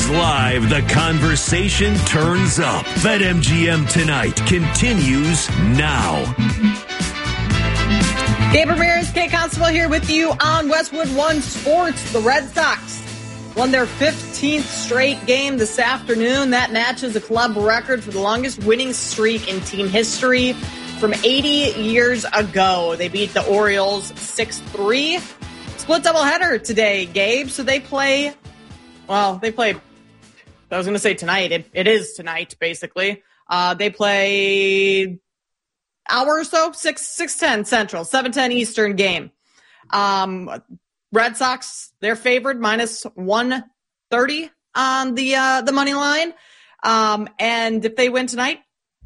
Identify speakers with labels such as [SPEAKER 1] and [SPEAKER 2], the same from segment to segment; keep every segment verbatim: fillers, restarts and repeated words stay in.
[SPEAKER 1] Live, the conversation turns up. BetMGM Tonight continues now.
[SPEAKER 2] Gabe Ramirez, Kate Constable here with you on Westwood One Sports. The Red Sox won their fifteenth straight game this afternoon. That matches a club record for the longest winning streak in team history from eighty years ago. They beat the Orioles six three. Split doubleheader today, Gabe. So they play, well, they play, I was going to say tonight. It, it is tonight, basically. Uh, they play hour or so, six, six ten Central, seven ten Eastern game. Um, Red Sox, they're favored, minus one thirty on the, uh, the money line. Um, and if they win tonight,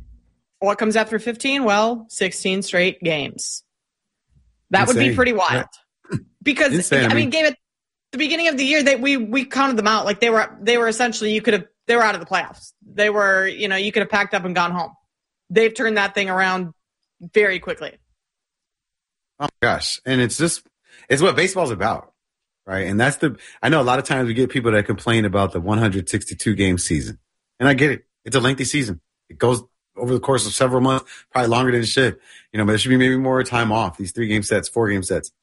[SPEAKER 2] what comes after fifteen? Well, sixteen straight games. That Insane. Would be pretty wild. Yeah. Because, Insane. I mean, Gabe, at the beginning of the year, they, we, we counted them out. Like they were, they were essentially, you could have, they were out of the playoffs. They were, you know, you could have packed up and gone home. They've turned that thing around very quickly.
[SPEAKER 3] Oh my gosh. And it's just, it's what baseball's about, right? And that's the, I know a lot of times we get people that complain about the one hundred sixty-two game season. And I get it. It's a lengthy season. It goes over the course of several months, probably longer than it should, you know, but there should be maybe more time off, these three game sets, four game sets.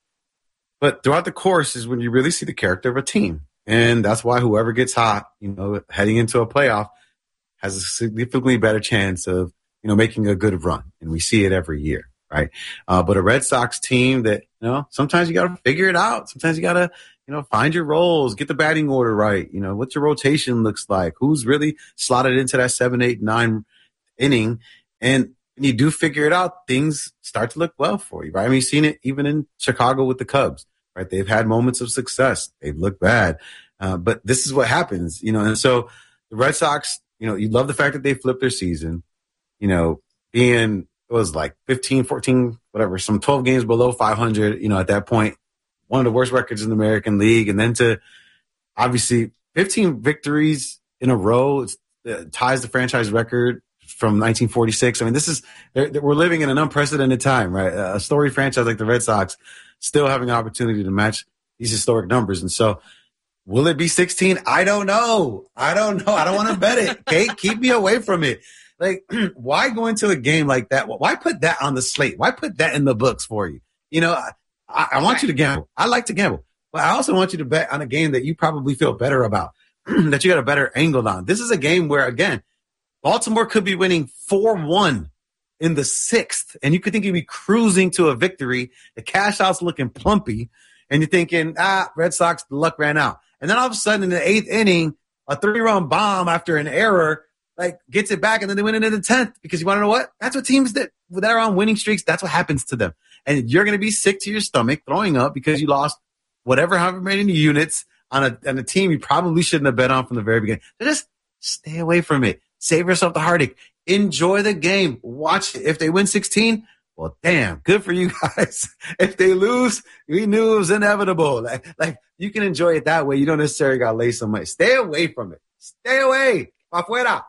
[SPEAKER 3] But throughout the course is when you really see the character of a team. And that's why whoever gets hot, you know, heading into a playoff has a significantly better chance of, you know, making a good run. And we see it every year, right? Uh, but a Red Sox team that, you know, sometimes you got to figure it out. Sometimes you got to, you know, find your roles, get the batting order right. You know, what your rotation looks like, who's really slotted into that seven, eight, nine inning. And when you do figure it out, things start to look well for you, right? I mean, you've seen it even in Chicago with the Cubs, right? They've had moments of success. They've looked bad. Uh, but this is what happens, you know, and so the Red Sox, you know, you love the fact that they flipped their season, you know, being, it was like fifteen, fourteen, whatever, some twelve games below five hundred, you know, at that point, one of the worst records in the American League. And then to obviously fifteen victories in a row, it uh, ties the franchise record from nineteen forty-six. I mean, this is, we're living in an unprecedented time, right? A storied franchise like the Red Sox still having an opportunity to match these historic numbers. And so will it be sixteen? I don't know. I don't know. I don't want to bet it. Kate, keep me away from it. Like, why go into a game like that? Why put that on the slate? Why put that in the books for you? You know, I, I want you to gamble. I like to gamble. But I also want you to bet on a game that you probably feel better about, that you got a better angle on. This is a game where, again, Baltimore could be winning four one in the sixth, and you could think you'd be cruising to a victory. The cash out's looking plumpy, and you're thinking, ah, Red Sox, the luck ran out. And then all of a sudden in the eighth inning, a three-run bomb after an error, like, gets it back, and then they win it in the tenth. Because you want to know what? That's what teams that, that are on winning streaks, that's what happens to them. And you're going to be sick to your stomach, throwing up because you lost whatever, however many units on a, on a team you probably shouldn't have bet on from the very beginning. So just stay away from it. Save yourself the heartache. Enjoy the game. Watch it. If they win sixteen, well, damn, good for you guys. If they lose, we knew it was inevitable. Like, like you can enjoy it that way. You don't necessarily got to lay some money. Stay away from it. Stay away. Afuera.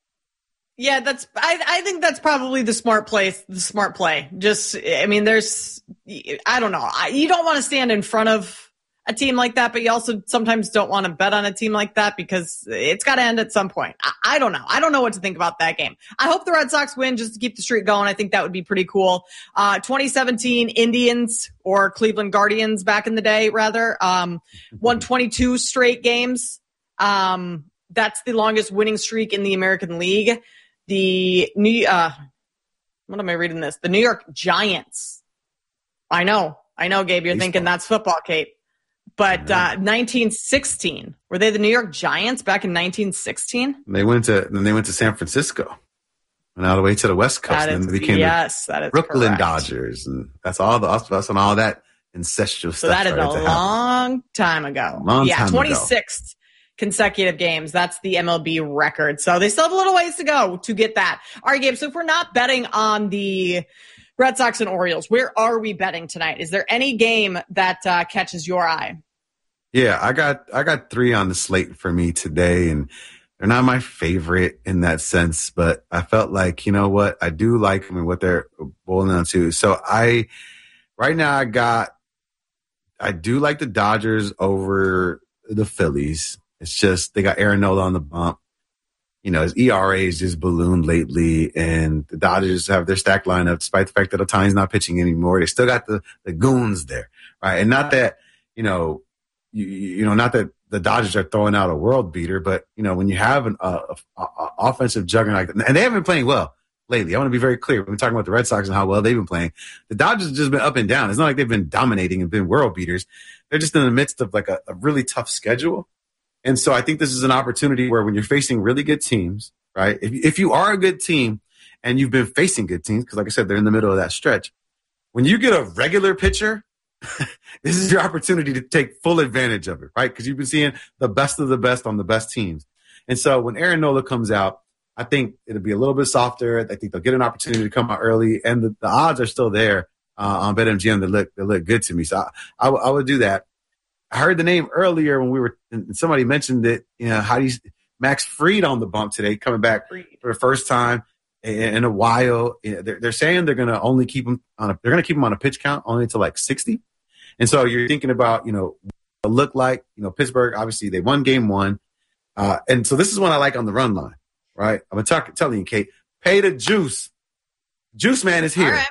[SPEAKER 2] Yeah, that's. I, I think that's probably the smart play. The smart play. Just, I mean, there's. I don't know. I, you don't want to stand in front of a team like that, but you also sometimes don't want to bet on a team like that because it's got to end at some point. I, I don't know. I don't know what to think about that game. I hope the Red Sox win just to keep the streak going. I think that would be pretty cool. Uh, twenty seventeen Indians or Cleveland Guardians back in the day, rather, um, won twenty-two straight games. Um, that's the longest winning streak in the American League. The New, uh, what am I reading this? The New York Giants. I know. I know, Gabe, you're Baseball. Thinking that's football, Kate. But uh, nineteen sixteen, were they the New York Giants back in nineteen sixteen?
[SPEAKER 3] They went to then they went to San Francisco, went all the way to the West Coast,
[SPEAKER 2] that
[SPEAKER 3] and
[SPEAKER 2] is,
[SPEAKER 3] then they became
[SPEAKER 2] yes,
[SPEAKER 3] the
[SPEAKER 2] that is
[SPEAKER 3] Brooklyn
[SPEAKER 2] correct.
[SPEAKER 3] Dodgers, and that's all the us and all that incestuous
[SPEAKER 2] so
[SPEAKER 3] stuff.
[SPEAKER 2] So that is a long time ago.
[SPEAKER 3] Long
[SPEAKER 2] yeah,
[SPEAKER 3] time
[SPEAKER 2] twenty-sixth
[SPEAKER 3] ago.
[SPEAKER 2] Consecutive games. That's the M L B record. So they still have a little ways to go to get that. All right, Gabe. So if we're not betting on the Red Sox and Orioles, where are we betting tonight? Is there any game that uh, catches your eye?
[SPEAKER 3] Yeah, I got I got three on the slate for me today, and they're not my favorite in that sense, but I felt like, you know what, I do like them and what they're boiling down to. So I, right now I got, I do like the Dodgers over the Phillies. It's just they got Aaron Nola on the bump. You know, his E R A is just ballooned lately, and the Dodgers have their stacked lineup, despite the fact that Ohtani's not pitching anymore. They still got the, the goons there, right? And not that, you know, you, you know, not that the Dodgers are throwing out a world beater, but, you know, when you have an uh, a, a offensive juggernaut, and they haven't been playing well lately. I want to be very clear. We've been talking about the Red Sox and how well they've been playing. The Dodgers have just been up and down. It's not like they've been dominating and been world beaters. They're just in the midst of like a, a really tough schedule. And so I think this is an opportunity where when you're facing really good teams, right? If, if you are a good team and you've been facing good teams, because like I said, they're in the middle of that stretch. When you get a regular pitcher, this is your opportunity to take full advantage of it, right? Because you've been seeing the best of the best on the best teams. And so when Aaron Nola comes out, I think it'll be a little bit softer. I think they'll get an opportunity to come out early, and the, the odds are still there uh, on BetMGM that look, that look good to me. So I, I, I would do that. I heard the name earlier when we were, and somebody mentioned it, you know, how do you, Max Fried on the bump today, coming back for the first time in, in a while. You know, they're, they're saying they're going to only keep him on a, they're going to keep him on a pitch count only to like sixty. And so you're thinking about, you know, what it look like, you know, Pittsburgh, obviously they won game one. Uh, and so this is one I like on the run line, right? I'm going to telling you, Kate, pay the juice. Juice man is here.
[SPEAKER 2] All right.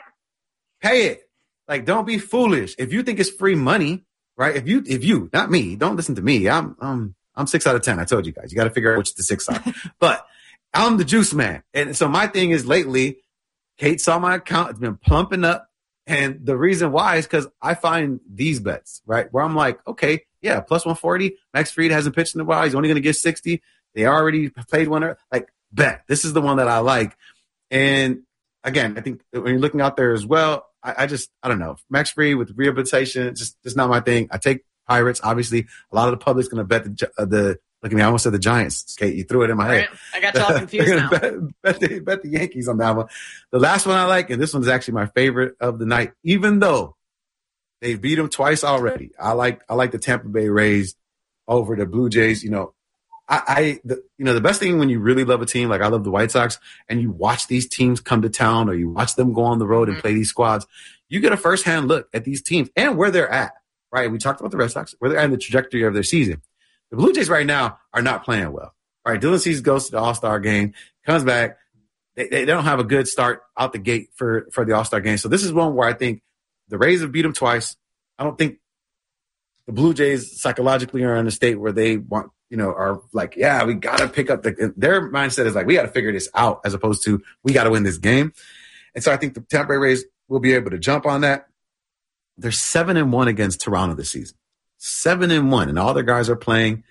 [SPEAKER 3] Pay it. Like, don't be foolish. If you think it's free money, right? If you, if you, not me, don't listen to me. I'm, um, I'm six out of ten. I told you guys, you got to figure out which the six are. But I'm the juice man. And so my thing is lately, Kate saw my account. It's been plumping up. And the reason why is because I find these bets, right? Where I'm like, okay, yeah, plus one forty. Max Fried hasn't pitched in a while. He's only going to get sixty. They already played one. Like, bet. This is the one that I like. And again, I think when you're looking out there as well, I, I just, I don't know. Max Fried with rehabilitation, it's just, it's not my thing. I take Pirates. Obviously, a lot of the public's going to bet the, uh, the, look at me, I almost said the Giants. Kate, you threw it in my head.
[SPEAKER 2] Right. I got y'all confused now.
[SPEAKER 3] Bet, bet, the, bet the Yankees on that one. The last one I like, and this one's actually my favorite of the night, even though they beat them twice already. I like, I like the Tampa Bay Rays over the Blue Jays. You know, I, I the, you know, the best thing when you really love a team, like I love the White Sox, and you watch these teams come to town or you watch them go on the road and play these squads, you get a firsthand look at these teams and where they're at, right? We talked about the Red Sox, where they're at in the trajectory of their season. The Blue Jays right now are not playing well. All right, Dylan Cease goes to the All-Star game, comes back. They, they don't have a good start out the gate for, for the All-Star game. So this is one where I think the Rays have beat them twice. I don't think the Blue Jays psychologically are in a state where they want, you know, are like, yeah, we got to pick up the – their mindset is like, we got to figure this out as opposed to we got to win this game. And so I think the Tampa Bay Rays will be able to jump on that. They're seven and one against Toronto this season. Seven and one, and all their guys are playing.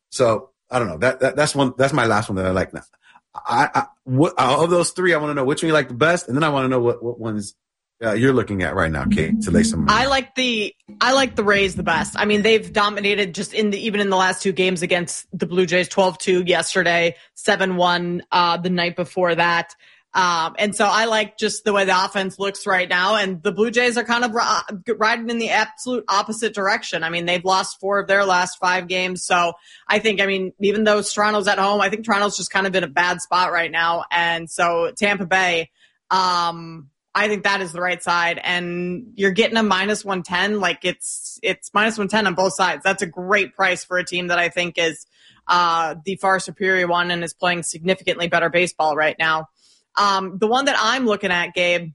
[SPEAKER 3] So I don't know. That, that that's one. That's my last one that I like. Now, I, I what, of those three, I want to know which one you like the best, and then I want to know what what ones uh, you're looking at right now, Kate, to lay some money.
[SPEAKER 2] I like the I like the Rays the best. I mean, they've dominated just in the even in the last two games against the Blue Jays. twelve two yesterday, seven one uh, the night before that. Um, and so I like just the way the offense looks right now, and the Blue Jays are kind of riding in the absolute opposite direction. I mean, they've lost four of their last five games. So I think, I mean, even though Toronto's at home, I think Toronto's just kind of in a bad spot right now. And so Tampa Bay, um, I think that is the right side, and you're getting a minus one ten. Like it's, it's minus one ten on both sides. That's a great price for a team that I think is, uh, the far superior one and is playing significantly better baseball right now. Um, the one that I'm looking at, Gabe,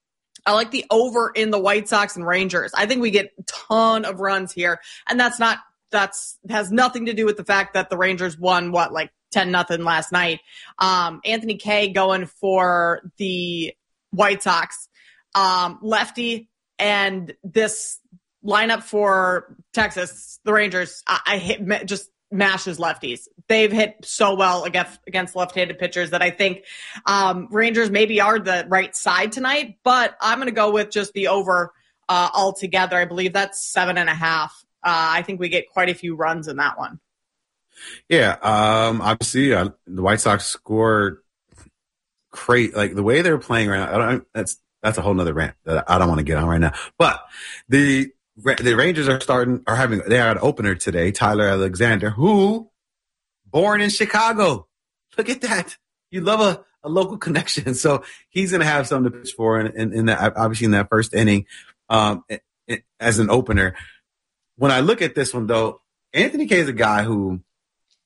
[SPEAKER 2] I like the over in the White Sox and Rangers. I think we get a ton of runs here, and that's not that's has nothing to do with the fact that the Rangers won what like ten nothing last night. Um, Anthony Kay going for the White Sox, um, lefty, and this lineup for Texas, the Rangers. I, I hit just. mashes lefties. They've hit so well against, against left-handed pitchers that I think um, Rangers maybe are the right side tonight, but I'm going to go with just the over uh, altogether. I believe that's seven and a half. Uh, I think we get quite a few runs in that one.
[SPEAKER 3] Yeah, um, obviously uh, the White Sox scored great. Like the way they're playing right now, I don't, that's that's a whole nother rant that I don't want to get on right now. But the The Rangers are starting, are having, they are an opener today, Tyler Alexander, who, born in Chicago. Look at that. You love a, a local connection. So he's going to have something to pitch for in, in, in that, obviously in that first inning, um, it, it, as an opener. When I look at this one though, Anthony Kay is a guy who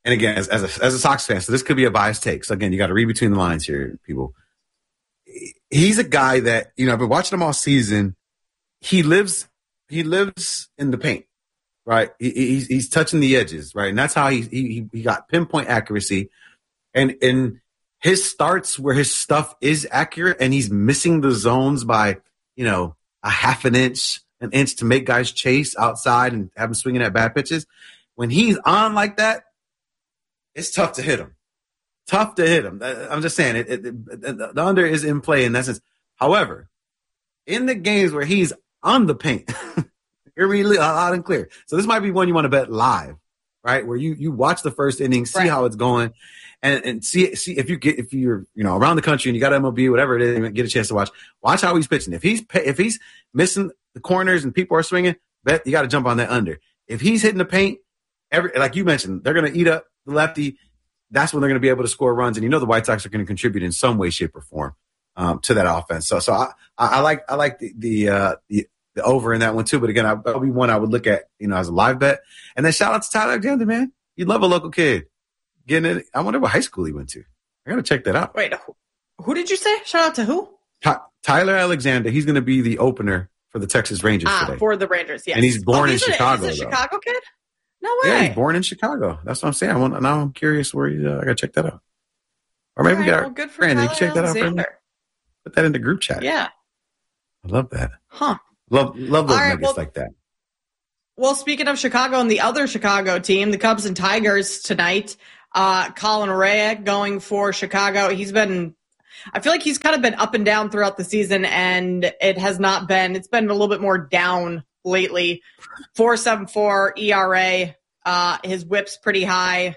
[SPEAKER 3] and again, as, as, a, as a Sox fan, so this could be a biased take. So again, you got to read between the lines here, people. He's a guy that, you know, I've been watching him all season. He lives, he lives in the paint, right? He, he's, he's touching the edges, right? And that's how he, he, he got pinpoint accuracy. And, and his starts where his stuff is accurate and he's missing the zones by, you know, a half an inch, an inch to make guys chase outside and have him swinging at bad pitches. When he's on like that, it's tough to hit him. Tough to hit him. I'm just saying it, it, it, the under is in play in that sense. However, in the games where he's on the paint, you're really loud and clear. So this might be one you want to bet live, right? Where you, you watch the first inning, see right. how it's going, and, and see see if you get if you're you know around the country and you got M L B, whatever it is, and get a chance to watch. Watch how he's pitching. If he's if he's missing the corners and people are swinging, bet you got to jump on that under. If he's hitting the paint, every like you mentioned, they're going to eat up the lefty. That's when they're going to be able to score runs, and you know the White Sox are going to contribute in some way, shape, or form um, to that offense. So, so I, I like I like the the, uh, the the over in that one too. But again, I, that'll be one I would look at, you know, as a live bet. And then shout out to Tyler Alexander, man. You love a local kid getting it. I wonder what high school he went to. I got to check that out.
[SPEAKER 2] Wait, who did you say? Shout out to who?
[SPEAKER 3] Ty- Tyler Alexander. He's going to be the opener for the Texas Rangers
[SPEAKER 2] ah,
[SPEAKER 3] today.
[SPEAKER 2] For the Rangers, yes.
[SPEAKER 3] And he's born
[SPEAKER 2] oh, he's
[SPEAKER 3] in
[SPEAKER 2] a,
[SPEAKER 3] Chicago.
[SPEAKER 2] He's a
[SPEAKER 3] though.
[SPEAKER 2] Chicago kid. No way.
[SPEAKER 3] Yeah, he's born in Chicago. That's what I'm saying. I want, now I'm curious where he, uh, I got to check that out. Or maybe
[SPEAKER 2] right,
[SPEAKER 3] we got
[SPEAKER 2] well, good for
[SPEAKER 3] Brandon.
[SPEAKER 2] Tyler
[SPEAKER 3] You check that
[SPEAKER 2] Alexander.
[SPEAKER 3] out for me. Put that in the group chat.
[SPEAKER 2] Yeah.
[SPEAKER 3] I love that.
[SPEAKER 2] Huh.
[SPEAKER 3] Love love those
[SPEAKER 2] All right,
[SPEAKER 3] nuggets
[SPEAKER 2] well,
[SPEAKER 3] like that.
[SPEAKER 2] Well, speaking of Chicago and the other Chicago team, the Cubs and Tigers tonight, uh, Colin Rea going for Chicago. He's been, I feel like he's kind of been up and down throughout the season, and it has not been, it's been a little bit more down lately. four point seven four E R A. Uh, his whip's pretty high.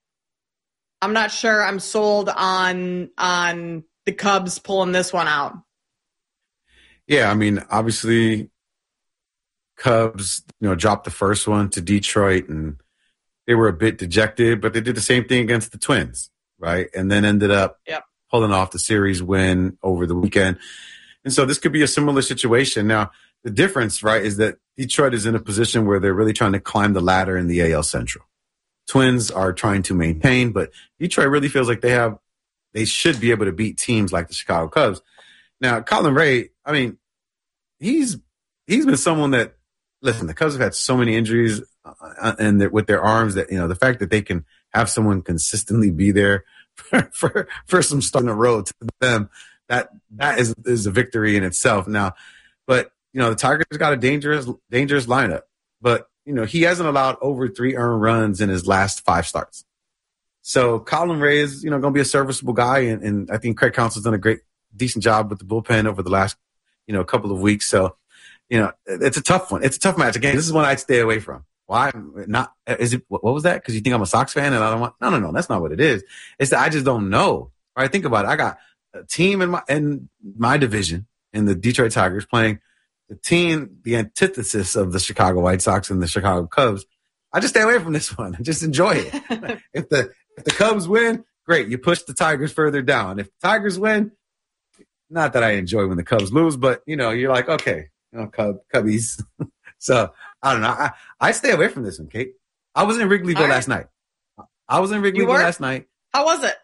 [SPEAKER 2] I'm not sure I'm sold on on the Cubs pulling this one out.
[SPEAKER 3] Yeah, I mean, obviously, Cubs, you know, dropped the first one to Detroit, and they were a bit dejected, but they did the same thing against the Twins, right? And then ended up
[SPEAKER 2] yep.
[SPEAKER 3] pulling off the series win over the weekend. And so this could be a similar situation. Now, the difference, right, is that Detroit is in a position where they're really trying to climb the ladder in the A L Central. Twins are trying to maintain, but Detroit really feels like they have, they should be able to beat teams like the Chicago Cubs. Now, Colin Rea, I mean, he's he's been someone that, listen, the Cubs have had so many injuries uh, and with their arms that, you know, the fact that they can have someone consistently be there for for, for some start in a row to them, that that is is a victory in itself. Now, but you know, the Tigers got a dangerous dangerous lineup, but you know, he hasn't allowed over three earned runs in his last five starts. So Colin Rea is, you know, going to be a serviceable guy, and, and I think Craig Counsell's done a great, decent job with the bullpen over the last, you know, couple of weeks. So, you know, it's a tough one. It's a tough match. Again, this is one I'd stay away from. Why not? Is it, what was that? Because you think I'm a Sox fan and I don't want, no, no, no, that's not what it is. It's that I just don't know. All right, think about it. I got a team in my, in my division in the Detroit Tigers playing the team, the antithesis of the Chicago White Sox and the Chicago Cubs. I just stay away from this one. Just enjoy it. if the if the Cubs win, great. You push the Tigers further down. If the Tigers win, not that I enjoy when the Cubs lose, but you know, you're like, okay, you know, Cub Cubbies. So I don't know. I I stay away from this one, Kate. I was in Wrigleyville right. last night. I was in Wrigleyville last night.
[SPEAKER 2] How was it?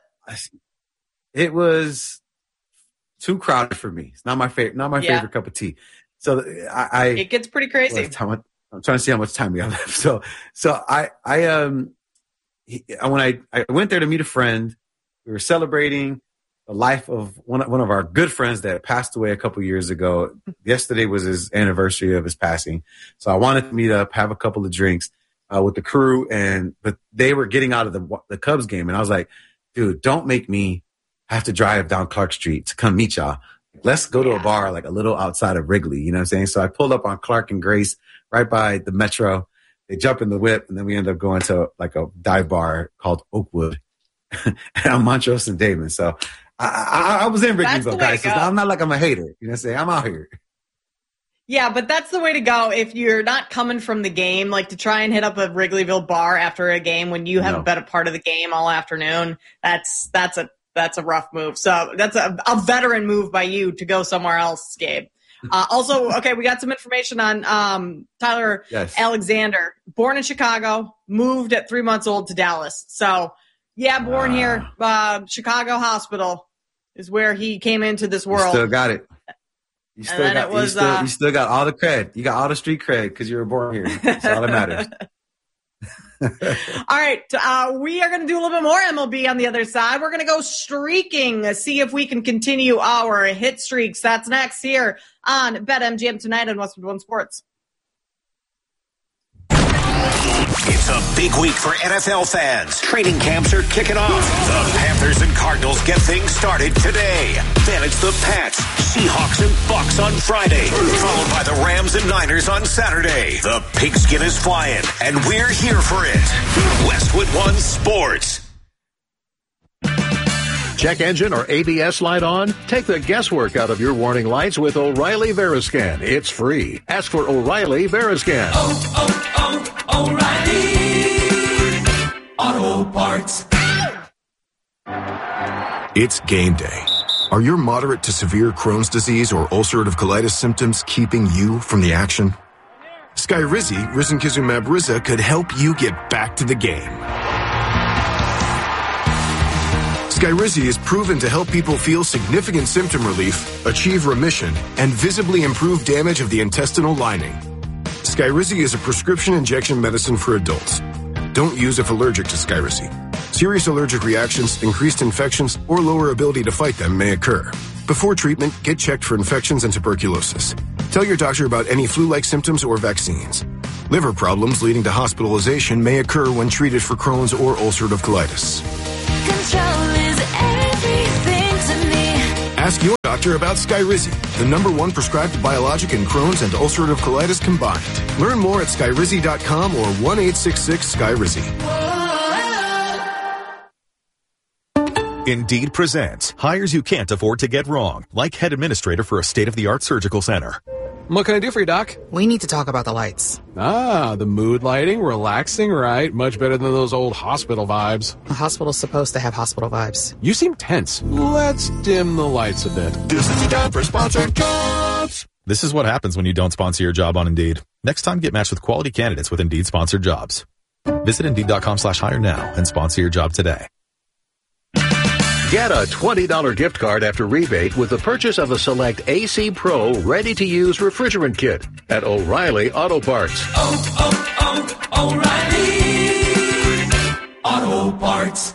[SPEAKER 3] It was too crowded for me. It's not my favorite. Not my yeah. favorite cup of tea. So I, I
[SPEAKER 2] it gets pretty crazy.
[SPEAKER 3] Time, I'm trying to see how much time we have left. So, so I, I, um, he, when I, I went there to meet a friend, we were celebrating the life of one, one of our good friends that passed away a couple years ago. Yesterday was his anniversary of his passing. So I wanted to meet up, have a couple of drinks, uh, with the crew, and, but they were getting out of the, the Cubs game. And I was like, dude, don't make me have to drive down Clark Street to come meet y'all. Let's go to
[SPEAKER 2] yeah.
[SPEAKER 3] a bar like a little outside of Wrigley. You know what I'm saying? So I pulled up on Clark and Grace right by the Metro. They jump in the whip, and then we end up going to like a dive bar called Oakwood on Montrose and Damon. So I, I, I was in Wrigleyville, guys. So I'm not like I'm a hater. You know what I'm saying? I'm out here.
[SPEAKER 2] Yeah, but that's the way to go if you're not coming from the game, like to try and hit up a Wrigleyville bar after a game when you haven't no. been a part of the game all afternoon. That's that's a That's a rough move. So that's a, a veteran move by you to go somewhere else, Gabe. Uh, also, okay, we got some information on um, Tyler
[SPEAKER 3] yes.
[SPEAKER 2] Alexander, born in Chicago, moved at three months old to Dallas. So, yeah, born uh, here, uh, Chicago Hospital is where he came into this world.
[SPEAKER 3] You still got it. You still
[SPEAKER 2] and
[SPEAKER 3] got
[SPEAKER 2] it was,
[SPEAKER 3] you, still,
[SPEAKER 2] uh,
[SPEAKER 3] you still got all the cred. You got all the street cred because you were born here. That's all that matters.
[SPEAKER 2] All right, uh, we are going to do a little bit more M L B on the other side. We're going to go streaking, uh, see if we can continue our hit streaks. That's next here on BetMGM tonight on Westwood One Sports.
[SPEAKER 4] It's a big week for N F L fans. Training camps are kicking off. The Panthers and Cardinals get things started today. Then it's the Pats, Seahawks, and Bucks on Friday, followed by the Rams and Niners on Saturday. The pigskin is flying, and we're here for it. Westwood One Sports.
[SPEAKER 5] Check engine or A B S light on? Take the guesswork out of your warning lights with O'Reilly Veriscan. It's free. Ask for O'Reilly Veriscan.
[SPEAKER 6] Oh, oh, oh, O'Reilly Auto Parts.
[SPEAKER 7] It's game day. Are your moderate to severe Crohn's disease or ulcerative colitis symptoms keeping you from the action? Skyrizi, risankizumab Riza, could help you get back to the game. Skyrizi is proven to help people feel significant symptom relief, achieve remission, and visibly improve damage of the intestinal lining. Skyrizi is a prescription injection medicine for adults. Don't use if allergic to Skyrizi. Serious allergic reactions, increased infections, or lower ability to fight them may occur. Before treatment, get checked for infections and tuberculosis. Tell your doctor about any flu-like symptoms or vaccines. Liver problems leading to hospitalization may occur when treated for Crohn's or ulcerative colitis.
[SPEAKER 8] Control is everything to me.
[SPEAKER 7] Ask your doctor about Skyrizi, the number one prescribed biologic in Crohn's and ulcerative colitis combined. Learn more at skyrizi dot com or one eight six six Skyrizi.
[SPEAKER 9] Indeed presents hires you can't afford to get wrong, like head administrator for a state-of-the-art surgical center.
[SPEAKER 10] What can I do for you, Doc?
[SPEAKER 11] We need to talk about the lights.
[SPEAKER 10] Ah, the mood lighting, relaxing, right? Much better than those old hospital vibes.
[SPEAKER 11] A hospital's supposed to have hospital vibes.
[SPEAKER 10] You seem tense. Let's dim the lights a bit.
[SPEAKER 5] This is the time for sponsored jobs.
[SPEAKER 9] This is what happens when you don't sponsor your job on Indeed. Next time, get matched with quality candidates with Indeed sponsored jobs. Visit Indeed.com slash hire now and sponsor your job today.
[SPEAKER 5] Get a twenty dollars gift card after rebate with the purchase of a select A C Pro ready-to-use refrigerant kit at O'Reilly Auto Parts.
[SPEAKER 6] Oh, oh, oh, O'Reilly Auto Parts.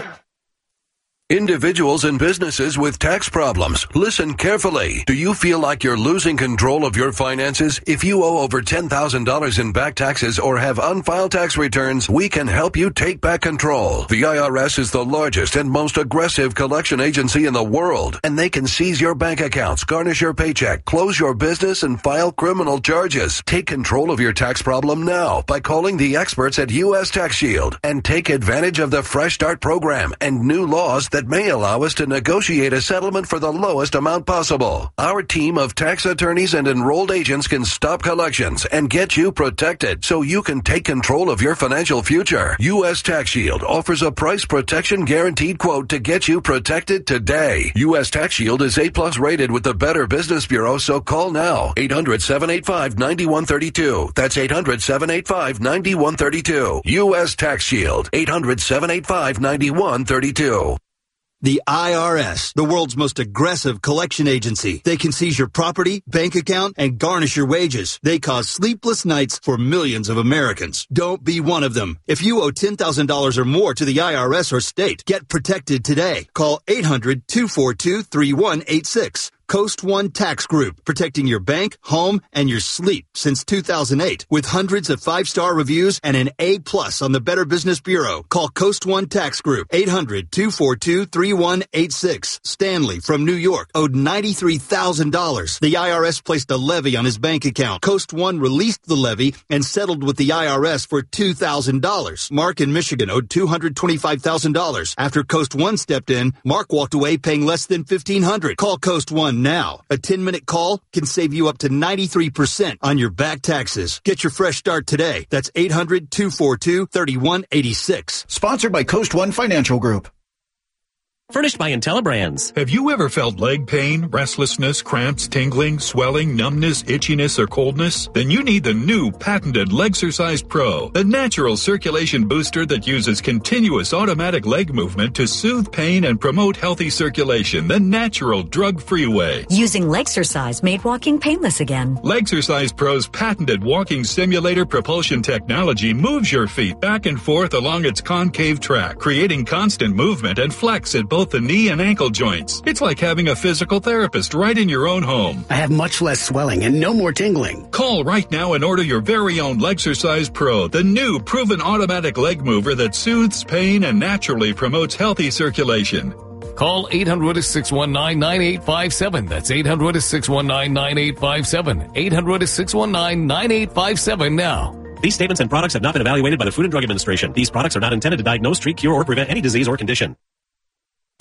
[SPEAKER 12] Individuals and businesses with tax problems, listen carefully. Do you feel like you're losing control of your finances? If you owe over ten thousand dollars in back taxes or have unfiled tax returns, we can help you take back control. The I R S is the largest and most aggressive collection agency in the world, and they can seize your bank accounts, garnish your paycheck, close your business, and file criminal charges. Take control of your tax problem now by calling the experts at U S Tax Shield and take advantage of the Fresh Start program and new laws that that may allow us to negotiate a settlement for the lowest amount possible. Our team of tax attorneys and enrolled agents can stop collections and get you protected so you can take control of your financial future. U S Tax Shield offers a price protection guaranteed quote to get you protected today. U S Tax Shield is A plus rated with the Better Business Bureau, so call now. eight hundred, seven eight five, nine one three two. That's eight hundred, seven eight five, nine one three two. U S Tax Shield. eight hundred, seven eight five, nine one three two.
[SPEAKER 13] The I R S, the world's most aggressive collection agency. They can seize your property, bank account, and garnish your wages. They cause sleepless nights for millions of Americans. Don't be one of them. If you owe ten thousand dollars or more to the I R S or state, get protected today. Call eight hundred, two four two, three one eight six. Coast One Tax Group, protecting your bank, home, and your sleep since two thousand eight. With hundreds of five-star reviews and an A plus on the Better Business Bureau. Call Coast One Tax Group, eight hundred, two four two, three one eight six. Stanley from New York owed ninety-three thousand dollars. The I R S placed a levy on his bank account. Coast One released the levy and settled with the I R S for two thousand dollars. Mark in Michigan owed two hundred twenty-five thousand dollars. After Coast One stepped in, Mark walked away paying less than fifteen hundred dollars. Call Coast One now. A ten-minute call can save you up to ninety-three percent on your back taxes. Get your fresh start today. That's eight hundred, two four two, three one eight six.
[SPEAKER 14] Sponsored by Coast One Financial Group. Furnished by IntelliBrands.
[SPEAKER 15] Have you ever felt leg pain, restlessness, cramps, tingling, swelling, numbness, itchiness, or coldness? Then you need the new patented Legsercise Pro, the natural circulation booster that uses continuous automatic leg movement to soothe pain and promote healthy circulation the natural drug-free way.
[SPEAKER 16] Using Legsercise made walking painless again.
[SPEAKER 15] Legsercise Pro's patented walking simulator propulsion technology moves your feet back and forth along its concave track, creating constant movement and flex at both the knee and ankle joints. It's like having a physical therapist right in your own home.
[SPEAKER 17] I have much less swelling and no more tingling.
[SPEAKER 15] Call right now and order your very own Legsercise Pro, the new proven automatic leg mover that soothes pain and naturally promotes healthy circulation.
[SPEAKER 18] Call eight hundred, six one nine, nine eight five seven. That's eight hundred, six one nine, nine eight five seven. eight hundred, six one nine, nine eight five seven now.
[SPEAKER 14] These statements and products have not been evaluated by the Food and Drug Administration. These products are not intended to diagnose, treat, cure, or prevent any disease or condition.